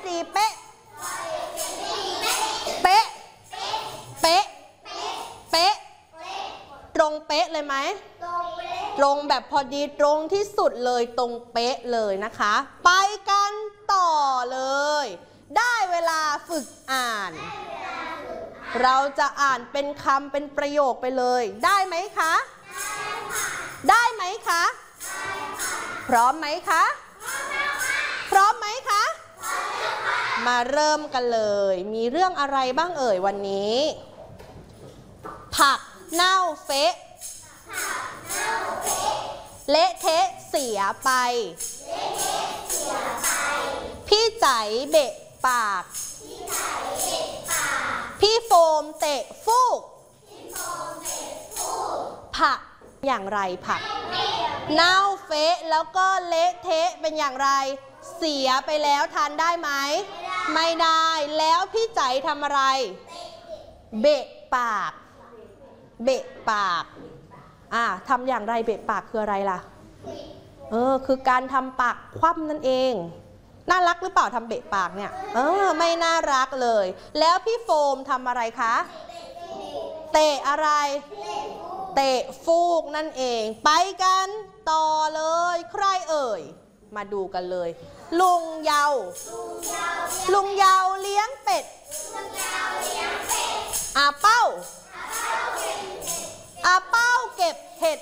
เป๊ะเป๊ะเป๊ะเป๊ะตรงเป๊ะเลยไหมตรงแบบพอดีตรงที่สุดเลยตรงเป๊ะเลยนะคะไปกันต่อเลยได้เวลาฝึกอ่านเราจะอ่านเป็นคำเป็นประโยคไปเลยได้ไหมคะได้ไหมคะพร้อมไหมคะพร้อมไหมคะมาเริ่มกันเลยมีเรื่องอะไรบ้างเอ่ยวันนี้ผักเน่าเฟะเละเทะเสียไปพี่ใจเบะปากพี่โฟมเตะฟูกผักอย่างไรผักเน่าเฟะแล้วก็เละเทะเป็นอย่างไรเสียไปแล้วทานได้ไหมไม่ได้แล้วพี่ใจทำอะไรเบะปากเบะปากทำอย่างไรเบะปากคืออะไรล่ะคือการทำปากคว่ำนั่นเองน่ารักหรือเปล่าทำเบะปากเนี่ยไม่น่ารักเลยแล้วพี่โฟมทำอะไรคะเตะอะไรเตะฟูกนั่นเองไปกันต่อเลยใครเอ่ยมาดูกันเลยลุงเยาเลี้ยงเป็ดเป้าเก็บเห็ด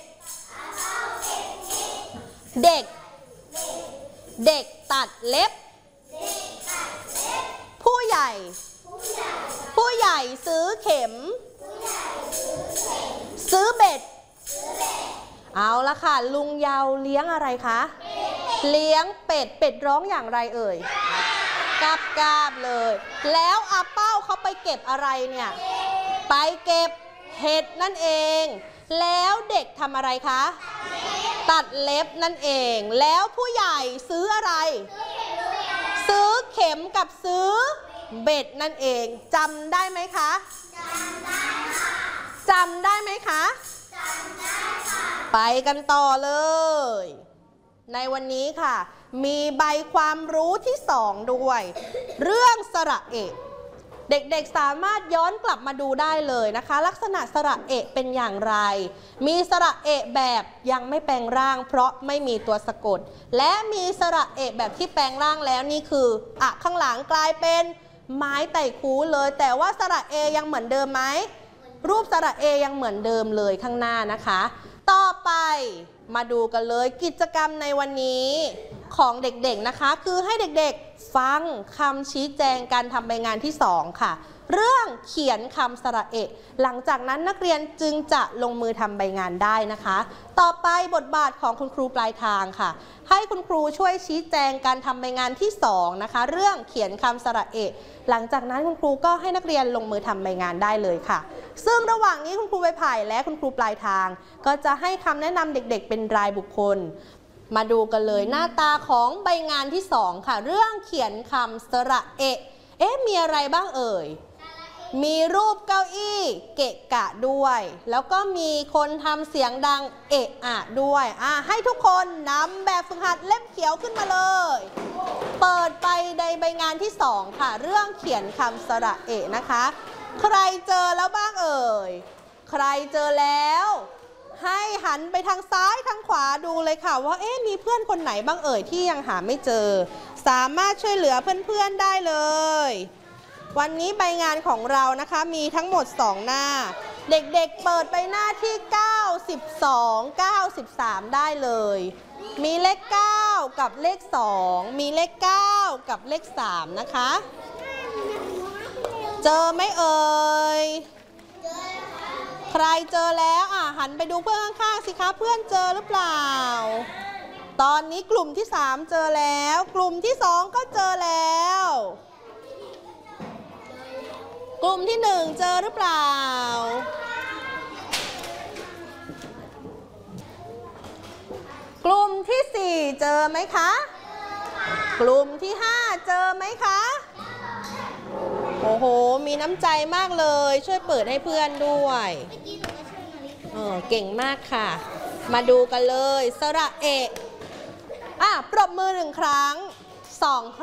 เด็กตัดเล็บผู้ใหญ่ซื้อเข็มซื้อเบ็ดเอาละค่ะลุงเยาเลี้ยงอะไรคะเลี้ยงเป็ดร้องอย่างไรเอ่ยกาบเลยแล้วเป้าเขาไปเก็บอะไรเนี่ยไปเก็บเห็ดนั่นเองแล้วเด็กทำอะไรคะตัดเล็บนั่นเองแล้วผู้ใหญ่ซื้ออะไรซื้อเข็มกับซื้อเบ็ดนั่นเองจำได้ไหมคะจำได้ไหมคะไปกันต่อเลยในวันนี้ค่ะมีใบความรู้ที่2ด้วยเรื่องสระเอะเด็กๆสามารถย้อนกลับมาดูได้เลยนะคะลักษณะสระเอะเป็นอย่างไรมีสระเอะแบบยังไม่แปลงร่างเพราะไม่มีตัวสะกดและมีสระเอะแบบที่แปลงร่างแล้วนี่คือข้างหลังกลายเป็นไม้ไต่คูเลยแต่ว่าสระเอยังเหมือนเดิมไหมรูปสระเอยังเหมือนเดิมเลยข้างหน้านะคะต่อไปมาดูกันเลยกิจกรรมในวันนี้ของเด็กๆนะคะคือให้เด็กๆฟังคำชี้แจงการทำใบงานที่2ค่ะเรื่องเขียนคำสระเอะหลังจากนั้นนักเรียนจึงจะลงมือทำใบงานได้นะคะต่อไปบทบาทของคุณครูปลายทางค่ะให้คุณครูช่วยชี้แจงการทำใบงานที่2นะคะเรื่องเขียนคำสระเอะหลังจากนั้นคุณครูก็ให้นักเรียนลงมือทำใบงานได้เลยค่ะซึ่งระหว่างนี้คุณครูใบไผ่และคุณครูปลายทางก็จะให้คำแนะนำเด็กๆเป็นรายบุคคลมาดูกันเลยหน้าตาของใบงานที่2ค่ะเรื่องเขียนคำสระเอะมีอะไรบ้างเอ่ยมีรูปเก้าอี้เกะกะด้วยแล้วก็มีคนทำเสียงดังเอะอะด้วยให้ทุกคนนำแบบฝึกหัดเล่มเขียวขึ้นมาเลยเปิดไปในใบงานที่2ค่ะเรื่องเขียนคำสระเอะนะคะใครเจอแล้วบ้างเอ่ยใครเจอแล้วให้หันไปทางซ้ายทางขวาดูเลยค่ะว่ามีเพื่อนคนไหนบ้างเอ่ยที่ยังหาไม่เจอสามารถช่วยเหลือเพื่อนๆได้เลยวันนี้ใบงานของเรานะคะมีทั้งหมด2หน้าเด็กๆเปิดไปหน้าที่92 93ได้เลยมีเลข9กับเลข2มีเลข9กับเลข3นะคะเจอไหมเอ่ยใครเจอแล้วหันไปดูเพื่อนข้างๆสิคะเพื่อนเจอหรือเปล่าตอนนี้กลุ่มที่3เจอแล้วกลุ่มที่2ก็เจอแล้วกลุ่มที่1เจอหรือเปล่ากลุ่มที่4เจอไหมคะกลุ่มที่5เจอไหมคะโอ้โหมีน้ำใจมากเลยช่วยเปิดให้เพื่อนด้วยเก่งมากค่ะมาดูกันเลยสระเอะปรบมือ1ครั้ง2